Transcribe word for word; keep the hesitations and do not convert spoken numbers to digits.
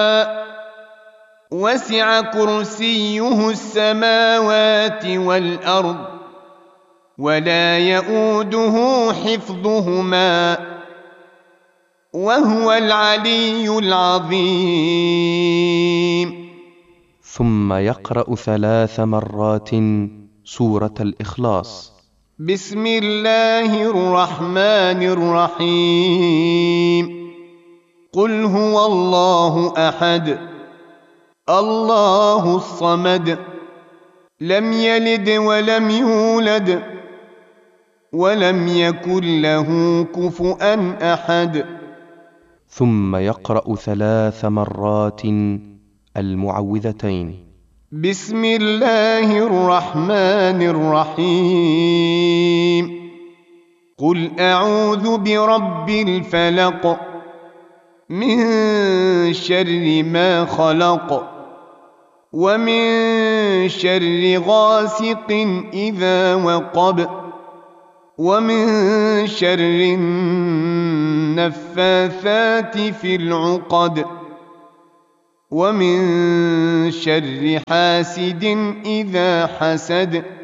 وسع كرسيه السماوات والأرض ولا يؤوده حفظهما وهو العلي العظيم. ثم يقرأ ثلاث مرات سورة الإخلاص. بسم الله الرحمن الرحيم. قل هو الله أحد الله الصمد لم يلد ولم يولد ولم يكن له كفؤا أحد. ثم يقرأ ثلاث مرات المعوذتين. بسم الله الرحمن الرحيم. قل أعوذ برب الفلق من شر ما خلق ومن شر غاسق إذا وقب ومن شر النفاثات في العقد ومن شر حاسد إذا حسد.